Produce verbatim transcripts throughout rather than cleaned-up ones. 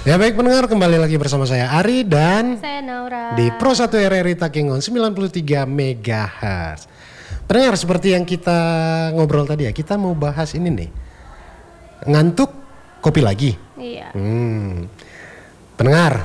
Ya baik pendengar, kembali lagi bersama saya Ari dan Saya Naura di Pro satu R R I Takengon sembilan puluh tiga megahertz. Pendengar, seperti yang kita ngobrol tadi ya, kita mau bahas ini nih. Ngantuk, kopi lagi. Iya. Hmm. Pendengar,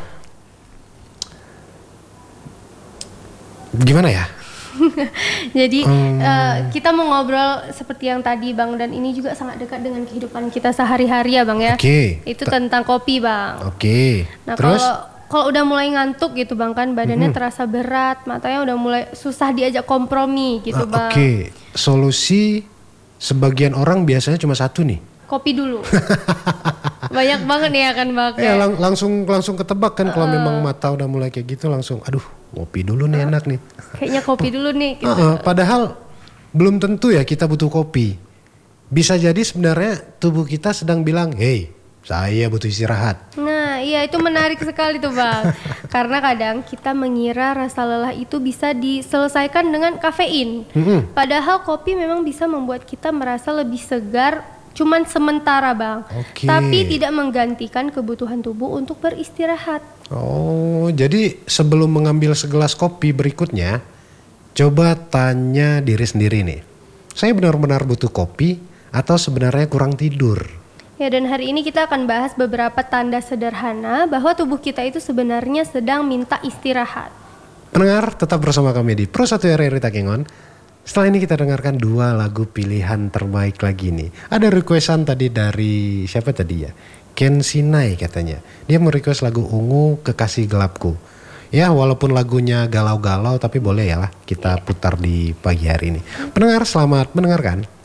gimana ya? Jadi Hmm. uh, kita mau ngobrol seperti yang tadi Bang, dan ini juga sangat dekat dengan kehidupan kita sehari-hari ya Bang ya. Oke. Itu tentang kopi Bang. Oke. Nah Terus? kalau kalau udah mulai ngantuk gitu Bang kan, badannya Mhm. terasa berat, matanya udah mulai susah diajak kompromi gitu Ah, Bang. Oke, solusi sebagian orang biasanya cuma satu nih. Kopi dulu. Banyak banget nih ya kan Bang. Ya Kayak, lang- langsung langsung ketebak kan kalau memang mata udah mulai kayak gitu, langsung aduh ngopi dulu nih enak nih. kayaknya kopi dulu nih gitu. Uh-uh, padahal belum tentu ya kita butuh kopi. Bisa jadi sebenarnya tubuh kita sedang bilang, hey saya butuh istirahat. Nah, iya itu menarik sekali tuh Bang. Karena kadang kita mengira rasa lelah itu bisa diselesaikan dengan kafein. Mm-mm. Padahal kopi memang bisa membuat kita merasa lebih segar, cuman sementara Bang. Oke. Tapi tidak menggantikan kebutuhan tubuh untuk beristirahat. Oh, jadi sebelum mengambil segelas kopi berikutnya, coba tanya diri sendiri nih. Saya benar-benar butuh kopi atau sebenarnya kurang tidur? Ya, dan hari ini kita akan bahas beberapa tanda sederhana bahwa tubuh kita itu sebenarnya sedang minta istirahat. Pendengar, tetap bersama kami di Pro satu R R I Takengon. Setelah ini kita dengarkan dua lagu pilihan terbaik lagi nih. Ada requestan tadi dari siapa tadi ya? Ken Sinai katanya. Dia mau request lagu Ungu Kekasih Gelapku. Ya walaupun lagunya galau-galau tapi boleh ya lah kita putar di pagi hari ini. Pendengar, selamat mendengarkan.